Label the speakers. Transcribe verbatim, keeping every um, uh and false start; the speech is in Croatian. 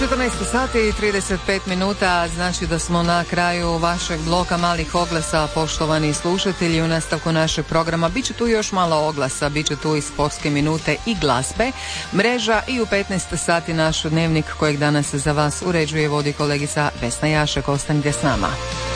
Speaker 1: četrnaest sati i trideset pet minuta, znači da smo na kraju vašeg bloka malih oglasa, poštovani slušatelji. U nastavku našeg programa bit će tu još malo oglasa, bit će tu i sportske minute i glazbe, mreža i u petnaest sati naš dnevnik kojeg danas za vas uređuje i vodi kolegica Vesna Jašek. Ostanite s nama.